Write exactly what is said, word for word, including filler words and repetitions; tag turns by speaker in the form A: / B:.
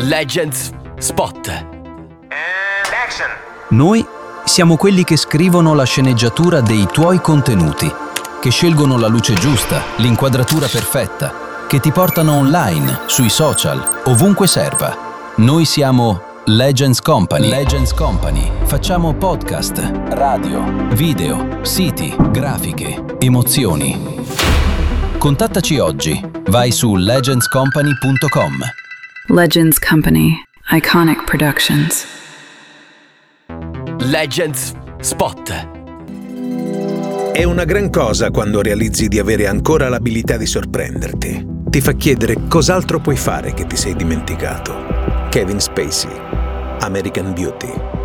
A: Legends Spot.
B: And action.
C: Noi siamo quelli che scrivono la sceneggiatura dei tuoi contenuti, che scelgono la luce giusta, l'inquadratura perfetta, che ti portano online, sui social, ovunque serva. Noi siamo Legends Company. Legends Company. Facciamo podcast, radio, video, siti, grafiche, emozioni. Contattaci oggi. Vai su legends company punto com.
D: Legends Company. Iconic Productions.
A: Legends Spot.
E: È una gran cosa quando realizzi di avere ancora l'abilità di sorprenderti. Ti fa chiedere cos'altro puoi fare che ti sei dimenticato. Kevin Spacey, American Beauty.